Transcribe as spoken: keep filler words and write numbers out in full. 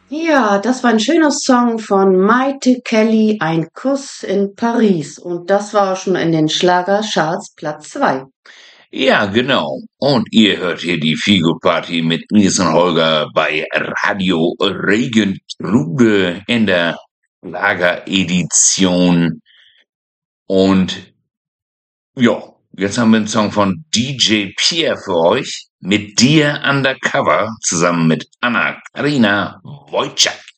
Ja, das war ein schöner Song von Maite Kelly, Ein Kuss in Paris. Und das war schon in den Schlagercharts Platz zwei. Ja, genau. Und ihr hört hier die Figo-Party mit Nils und Holger bei Radio Regentrude in der Lageredition. Und ja, jetzt haben wir einen Song von D J Pierre für euch. Mit dir undercover zusammen mit Anna Karina Wojcik.